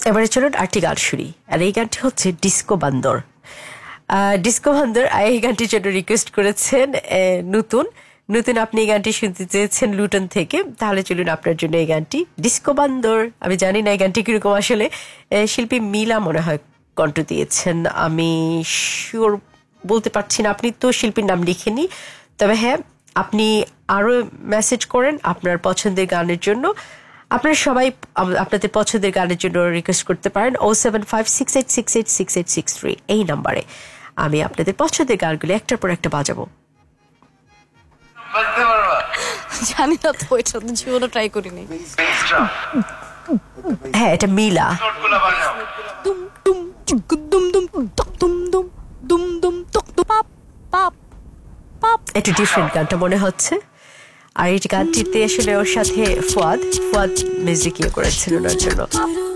এবারে চলুন আরেকটি গান শুনি, আর এই গানটি হচ্ছে ডিস্কো বান্দর। ডিস্কো বান্দর এই গানটির জন্য রিকোয়েস্ট করেছেন নতুন। আপনি এই গানটি শুনতে চেয়েছেন লুটন থেকে, তাহলে চলুন আপনার জন্য এই গানটি ডিস্কো বান্দর। আমি জানি না এই গানটি কিরকম, আসলে শিল্পী মিলা মনে হয় কণ্ঠ দিয়েছেন, আমি শিওর বলতে পারছি না, আপনি তো শিল্পীর নাম লিখেনি, তবে হ্যাঁ আপনি আরো মেসেজ করেন আপনার পছন্দের গানের জন্য। আপনারা সবাই আপনাদের পছন্দের গানের জন্য রিকোয়েস্ট করতে পারেন 07568686863 এই নাম্বারে। আমি আপনাদের পছন্দের গানগুলো একটার পর একটা বাজাবো। জানি না তো, এটা তো জীবনে ট্রাই করিনি। হ্যাঁ, এটা মিলা। দুম দুম চুক দুম দুম টক দুম দুম দুম দুম টক দুম পাপ পাপ পাপ। একটু ডিফারেন্ট গানটা মনে হচ্ছে। আর এই গানটিতে আসলে ওর সাথে ফুয়াদ মিউজিক করেছিল ওনার জন্য।